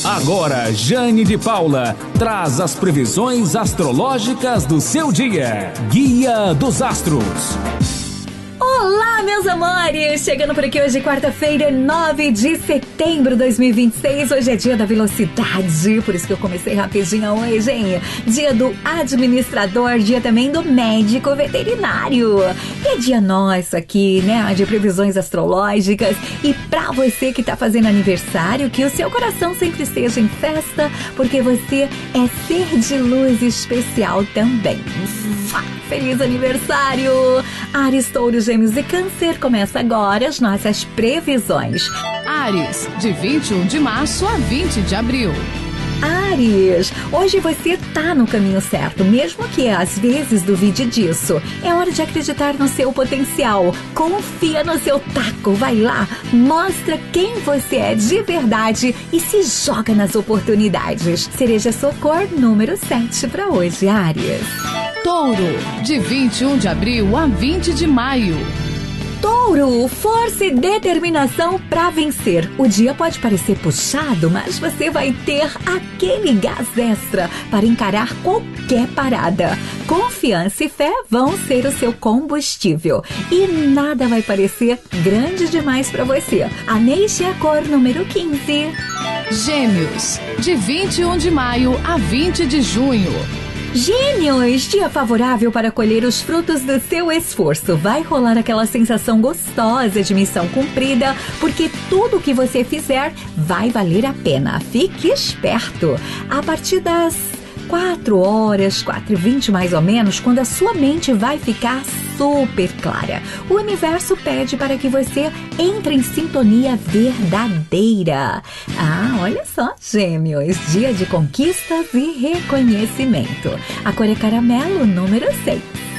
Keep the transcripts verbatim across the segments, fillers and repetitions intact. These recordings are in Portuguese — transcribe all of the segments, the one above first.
Agora, Jane de Paula traz as previsões astrológicas do seu dia. Guia dos Astros. Olá, meus amores! Chegando por aqui hoje, quarta-feira, nove de setembro de dois mil e vinte e seis. Hoje é dia da velocidade, por isso que eu comecei rapidinho hoje, hein? Dia do administrador, dia também do médico veterinário. E é dia nosso aqui, né? De previsões astrológicas. E pra você que tá fazendo aniversário, que o seu coração sempre esteja em festa, porque você é ser de luz especial também. Feliz aniversário! Áries, Touros, Gêmeos e Câncer, começa agora as nossas previsões. Áries, de vinte e um de março a vinte de abril. Áries, hoje você tá no caminho certo, mesmo que às vezes duvide disso. É hora de acreditar no seu potencial. Confia no seu taco, vai lá, mostra quem você é de verdade e se joga nas oportunidades. Cereja sua cor número sete para hoje, Áries. Touro, de vinte e um de abril a vinte de maio. Touro, força e determinação para vencer. O dia pode parecer puxado, mas você vai ter aquele gás extra para encarar qualquer parada. Confiança e fé vão ser o seu combustível. E nada vai parecer grande demais para você. Aneie a cor número quinze. Gêmeos, de vinte e um de maio a vinte de junho. Gêmeos, dia favorável para colher os frutos do seu esforço. Vai rolar aquela sensação gostosa de missão cumprida, porque tudo que você fizer vai valer a pena. Fique esperto. A partir das quatro horas, quatro e vinte mais ou menos, quando a sua mente vai ficar super clara, o universo pede para que você entre em sintonia verdadeira. Ah, olha só, Gêmeos, dia de conquistas e reconhecimento. A cor é caramelo, número seis.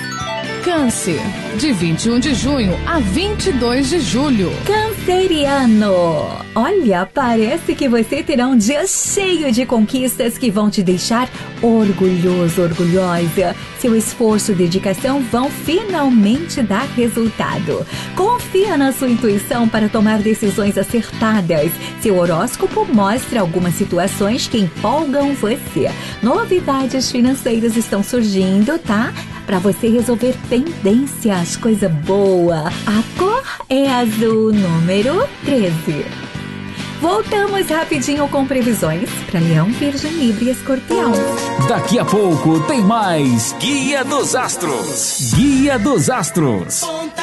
Câncer, de vinte e um de junho a vinte e dois de julho. Canceriano, olha, parece que você terá um dia cheio de conquistas que vão te deixar orgulhoso, orgulhosa. Seu esforço e dedicação vão finalmente dar resultado. Confia na sua intuição para tomar decisões acertadas. Seu horóscopo mostra algumas situações que empolgam você. Novidades financeiras estão surgindo, tá? Para você resolver pendências, coisa boa. A cor é azul, número treze. Voltamos rapidinho com previsões para Leão, Virgem, Libra e Escorpião. Daqui a pouco tem mais Guia dos Astros. Guia dos Astros.